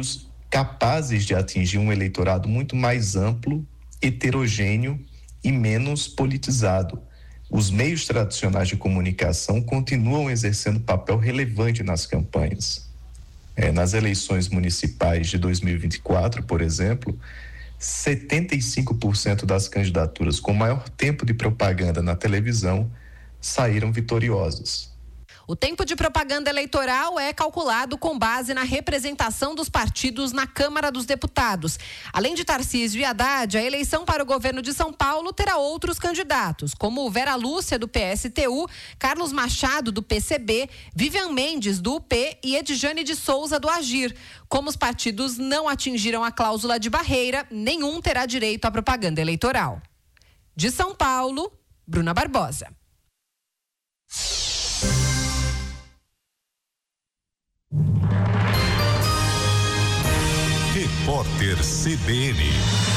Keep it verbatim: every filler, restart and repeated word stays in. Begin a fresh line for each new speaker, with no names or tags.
meios capazes de atingir um eleitorado muito mais amplo, heterogêneo e menos politizado. Os meios tradicionais de comunicação continuam exercendo papel relevante nas campanhas. É, nas eleições municipais de dois mil e vinte e quatro, por exemplo, setenta e cinco por cento das candidaturas com maior tempo de propaganda na televisão saíram vitoriosas.
O tempo de propaganda eleitoral é calculado com base na representação dos partidos na Câmara dos Deputados. Além de Tarcísio e Haddad, a eleição para o governo de São Paulo terá outros candidatos, como Vera Lúcia, do P S T U, Carlos Machado, do P C B, Vivian Mendes, do U P e Edjane de Souza, do Agir. Como os partidos não atingiram a cláusula de barreira, nenhum terá direito à propaganda eleitoral. De São Paulo, Bruna Barbosa.
Repórter C B N.